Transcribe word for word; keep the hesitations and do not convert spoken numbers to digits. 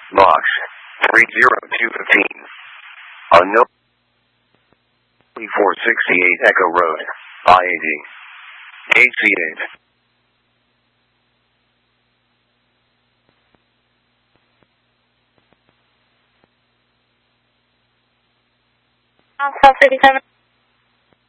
Box three zero two one five. Unknown. four sixty-eight Echo Road, I eighty. A C eight. Alpha thirty-seven.